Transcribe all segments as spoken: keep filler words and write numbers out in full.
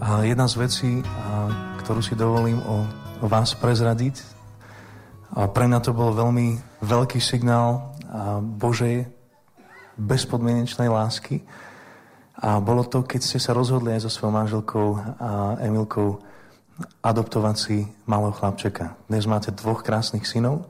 A jedna z vecí, ktorú si dovolím o, o vás prezradiť, a pre mňa to bol veľmi veľký signál Božej bezpodmienečnej lásky. A bolo to, keď ste sa rozhodli aj so svojou manželkou a Emilkou adoptovať si malého chlapčeka. Dnes máte dvoch krásnych synov.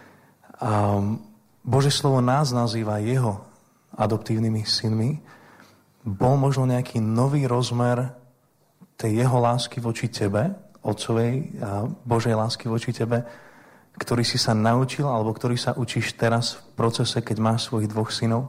A Božie slovo nás nazýva jeho adoptívnymi synmi. Bol možno nejaký nový rozmer tej jeho lásky voči tebe, otcovej a Božej lásky voči tebe, ktorý si sa naučil, alebo ktorý sa učíš teraz v procese, keď máš svojich dvoch synov?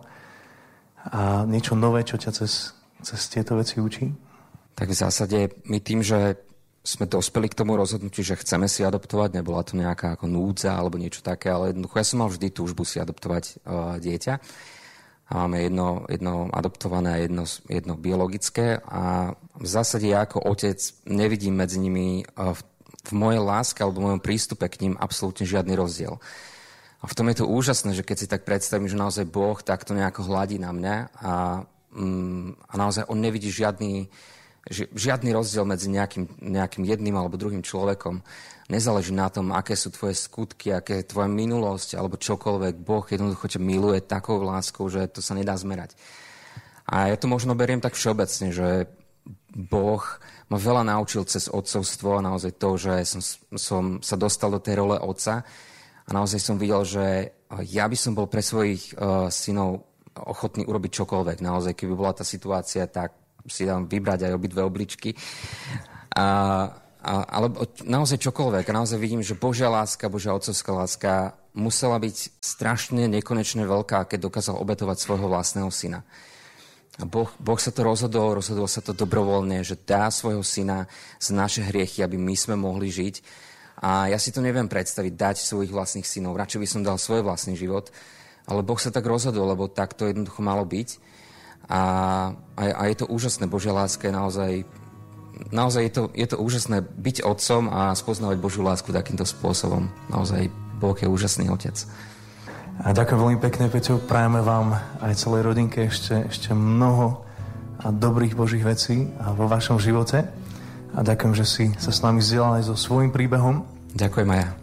A niečo nové, čo ťa cez, cez tieto veci učí? Tak v zásade my tým, že sme dospeli k tomu rozhodnutiu, že chceme si adoptovať, nebola to nejaká ako núdza alebo niečo také, ale jednoducho ja som mal vždy túžbu si adoptovať uh, dieťa. A máme jedno, jedno adoptované a jedno, jedno biologické. A v zásade ja ako otec nevidím medzi nimi uh, v, v mojej láske alebo v mojom prístupe k ním absolútne žiadny rozdiel. A v tom je to úžasné, že keď si tak predstavím, že naozaj Boh takto nejako hladí na mňa a, mm, a naozaj on nevidí žiadny, ži, žiadny rozdiel medzi nejakým, nejakým jedným alebo druhým človekom. Nezáleží na tom, aké sú tvoje skutky, aké je tvoja minulosť alebo čokoľvek. Boh jednoducho ťa miluje takou láskou, že to sa nedá zmerať. A ja to možno beriem tak všeobecne, že Boh ma veľa naučil cez otcovstvo a naozaj to, že som, som sa dostal do tej role otca. A naozaj som videl, že ja by som bol pre svojich uh, synov ochotný urobiť čokoľvek. Naozaj, keby bola tá situácia, tak si dám vybrať aj obidve obličky. A, a, ale naozaj čokoľvek. A naozaj vidím, že Božia láska, Božia otcovská láska musela byť strašne nekonečne veľká, keď dokázal obetovať svojho vlastného syna. A boh, boh sa to rozhodol, rozhodol sa to dobrovoľne, že dá svojho syna za naše hriechy, aby my sme mohli žiť. A ja si to neviem predstaviť, dať svojich vlastných synov. Radšej by som dal svoj vlastný život. Ale Boh sa tak rozhodol, lebo tak to jednoducho malo byť. A, a, a je to úžasné. Božia láska je naozaj... Naozaj je to, je to úžasné byť otcom a spoznávať Božiu lásku takýmto spôsobom. Naozaj Boh je úžasný otec. A ďakujem veľmi pekne, Peťo. Prajeme vám aj celej rodinke ešte, ešte mnoho a dobrých Božích vecí vo vašom živote. A ďakujem, že si sa s nami zdieľal aj so svojím príbehom. Ďakujem aj ja.